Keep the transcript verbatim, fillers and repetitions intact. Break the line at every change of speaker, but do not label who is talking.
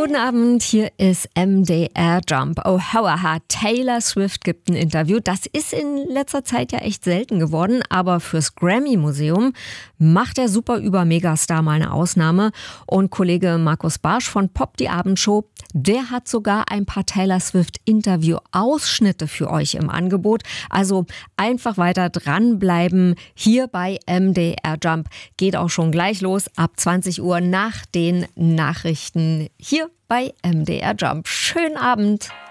Guten Abend, hier ist M D R Jump. Oh, hauaha, Taylor Swift gibt ein Interview. Das ist in letzter Zeit ja echt selten geworden, aber fürs Grammy-Museum macht der super-über-Megastar mal eine Ausnahme. Und Kollege Markus Barsch von Pop die Abendshow, der hat sogar ein paar Taylor Swift-Interview-Ausschnitte für euch im Angebot. Also einfach weiter dranbleiben hier bei M D R Jump. Geht auch schon gleich los ab zwanzig Uhr nach den Nachrichten hier bei M D R Jump. Schönen Abend.